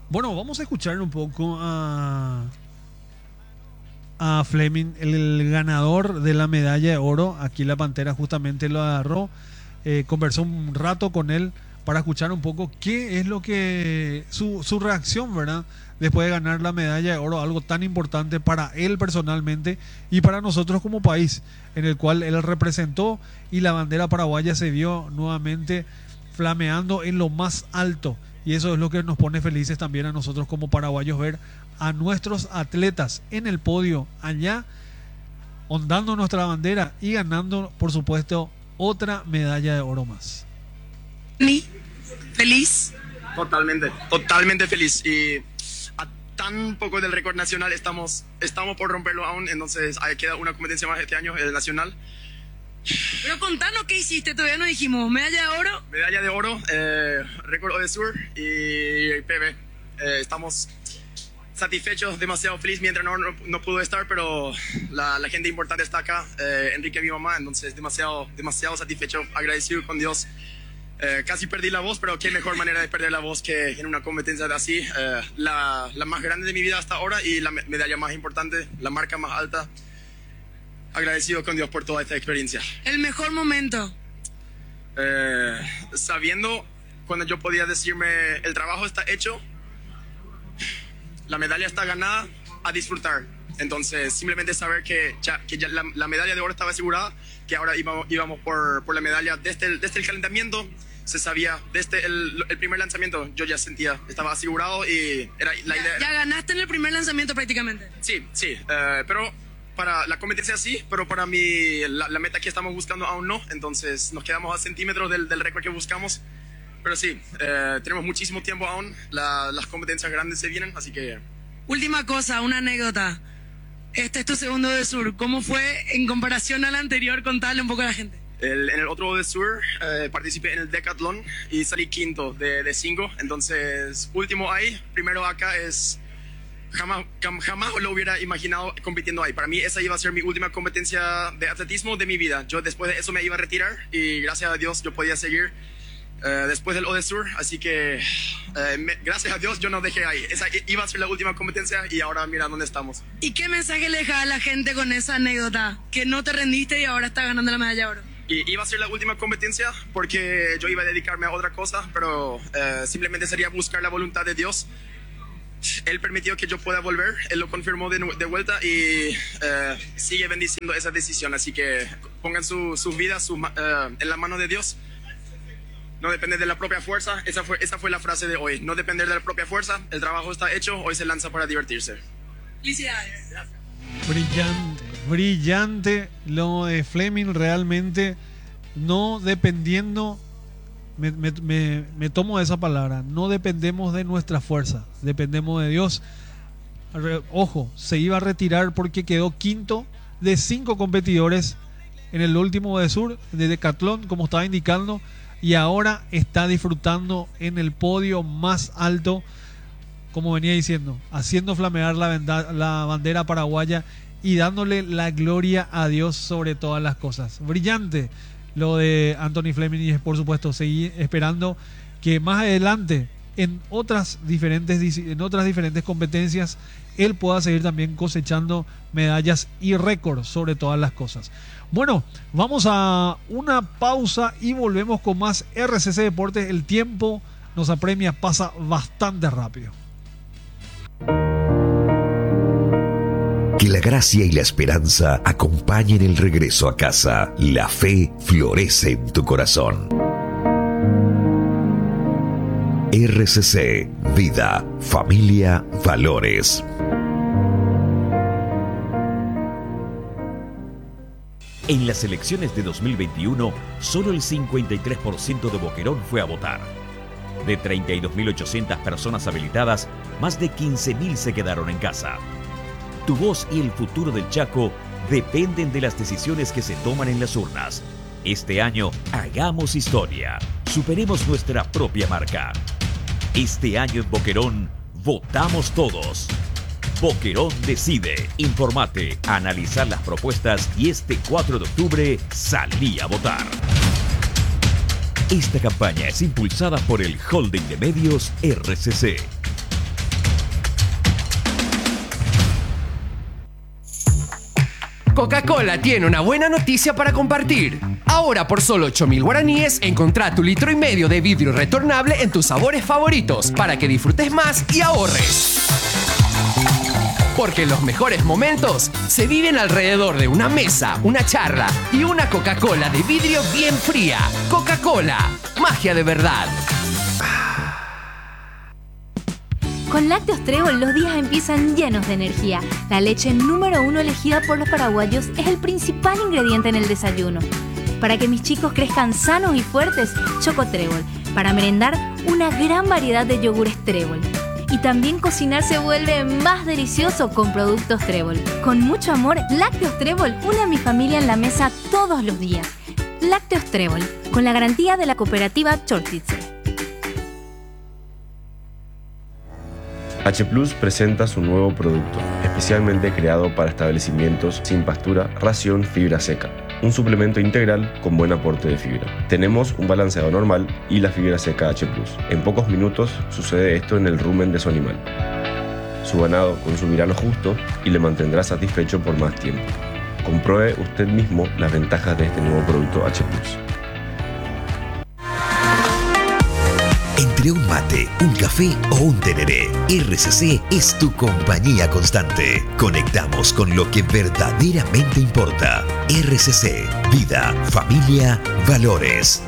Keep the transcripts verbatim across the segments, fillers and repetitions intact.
Bueno, vamos a escuchar un poco a, a Fleming, el, el ganador de la medalla de oro. Aquí la Pantera justamente lo agarró, eh, conversó un rato con él para escuchar un poco qué es lo que su, su reacción, ¿verdad? Después de ganar la medalla de oro, algo tan importante para él personalmente y para nosotros como país, en el cual él representó y la bandera paraguaya se vio nuevamente flameando en lo más alto. Y eso es lo que nos pone felices también a nosotros como paraguayos, ver a nuestros atletas en el podio allá, ondando nuestra bandera y ganando, por supuesto, otra medalla de oro más. ¿Ni? ¿Feliz? Totalmente, totalmente feliz. Y a tan poco del récord nacional estamos, estamos por romperlo aún, entonces hay, queda una competencia más este año, el nacional. Pero contanos qué hiciste, todavía no dijimos. ¿Medalla de oro? Medalla de oro, eh, récord Odesur y P B. Eh, estamos satisfechos, demasiado feliz mientras no, no, no pudo estar, pero la, la gente importante está acá, eh, Enrique, mi mamá, entonces demasiado, demasiado satisfecho, agradecido con Dios. Eh, casi perdí la voz, pero qué mejor manera de perder la voz que en una competencia de así. Eh, la, la más grande de mi vida hasta ahora y la medalla más importante, la marca más alta. Agradecido con Dios por toda esta experiencia. ¿El mejor momento? Eh, sabiendo cuando yo podía decirme el trabajo está hecho, la medalla está ganada, a disfrutar. Entonces simplemente saber que ya, que ya la, la medalla de oro estaba asegurada, que ahora íbamos, íbamos por, por la medalla desde el, desde el calentamiento. Se sabía, desde el, el primer lanzamiento yo ya sentía, estaba asegurado y era la ya, idea. Ya ganaste en el primer lanzamiento prácticamente. Sí, sí, eh, pero para la competencia sí, pero para mí la, la meta que estamos buscando aún no, entonces nos quedamos a centímetros del, del récord que buscamos, pero sí, eh, tenemos muchísimo tiempo aún, la, las competencias grandes se vienen, así que... Última cosa, una anécdota, este es tu segundo de sur, ¿cómo fue en comparación al anterior? Contale un poco a la gente. El, en el otro de sur eh, participé en el decatlón y salí quinto de, de cinco, entonces último ahí, primero acá es... Jamás, jamás lo hubiera imaginado compitiendo ahí. Para mí esa iba a ser mi última competencia de atletismo de mi vida. Yo después de eso me iba a retirar y gracias a Dios yo podía seguir uh, después del Odesur. Así que uh, me, gracias a Dios yo no dejé ahí. Esa iba a ser la última competencia y ahora mira dónde estamos. ¿Y qué mensaje le dejas a la gente con esa anécdota? Que no te rendiste y ahora estás ganando la medalla de oro. Y iba a ser la última competencia porque yo iba a dedicarme a otra cosa, pero uh, simplemente sería buscar la voluntad de Dios. Él permitió que yo pueda volver, él lo confirmó de, de vuelta y uh, sigue bendiciendo esa decisión. Así que pongan su, sus vidas su, uh, en la mano de Dios. No depende de la propia fuerza, esa fue, esa fue la frase de hoy. No depender de la propia fuerza, el trabajo está hecho, hoy se lanza para divertirse. Felicidades. Brillante, brillante lo de Fleming, realmente no dependiendo... Me, me, me, me tomo esa palabra. No dependemos de nuestra fuerza, dependemos de Dios. Re, ojo, se iba a retirar porque quedó quinto de cinco competidores en el último de sur de decatlón, como estaba indicando, y ahora está disfrutando en el podio más alto, como venía diciendo, haciendo flamear la, venda, la bandera paraguaya y dándole la gloria a Dios sobre todas las cosas. Brillante lo de Anthony Fleming y por supuesto seguir esperando que más adelante en otras diferentes en otras diferentes competencias él pueda seguir también cosechando medallas y récords sobre todas las cosas. Bueno, vamos a una pausa y volvemos con más R C C Deportes. El tiempo nos apremia, pasa bastante rápido. Que la gracia y la esperanza acompañen el regreso a casa. La fe florece en tu corazón. R C C, vida, familia, valores. En las elecciones de dos mil veintiuno, solo el cincuenta y tres por ciento de Boquerón fue a votar. De treinta y dos mil ochocientas personas habilitadas, más de quince mil se quedaron en casa. Tu voz y el futuro del Chaco dependen de las decisiones que se toman en las urnas. Este año, hagamos historia. Superemos nuestra propia marca. Este año en Boquerón, votamos todos. Boquerón decide. Informate, analizar las propuestas y este cuatro de octubre salí a votar. Esta campaña es impulsada por el Holding de Medios R C C. Coca-Cola tiene una buena noticia para compartir. Ahora por solo ocho mil guaraníes encontrá tu litro y medio de vidrio retornable en tus sabores favoritos para que disfrutes más y ahorres. Porque los mejores momentos se viven alrededor de una mesa, una charla y una Coca-Cola de vidrio bien fría. Coca-Cola, magia de verdad. Con Lácteos Trébol los días empiezan llenos de energía. La leche número uno elegida por los paraguayos es el principal ingrediente en el desayuno. Para que mis chicos crezcan sanos y fuertes, Choco Trébol. Para merendar, una gran variedad de yogures Trébol. Y también cocinar se vuelve más delicioso con productos Trébol. Con mucho amor, Lácteos Trébol une a mi familia en la mesa todos los días. Lácteos Trébol, con la garantía de la cooperativa Chortitze. H Plus presenta su nuevo producto, especialmente creado para establecimientos sin pastura, ración fibra seca. Un suplemento integral con buen aporte de fibra. Tenemos un balanceado normal y la fibra seca H Plus. En pocos minutos sucede esto en el rumen de su animal. Su ganado consumirá lo justo y le mantendrá satisfecho por más tiempo. Compruebe usted mismo las ventajas de este nuevo producto H Plus. Entre un mate, un café o un tereré, R C C es tu compañía constante. Conectamos con lo que verdaderamente importa. R C C, vida, familia, valores.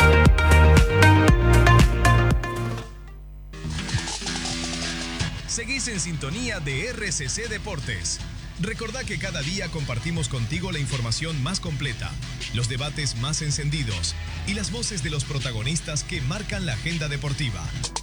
Seguís en sintonía de R C C Deportes. Recordá que cada día compartimos contigo la información más completa, los debates más encendidos y las voces de los protagonistas que marcan la agenda deportiva.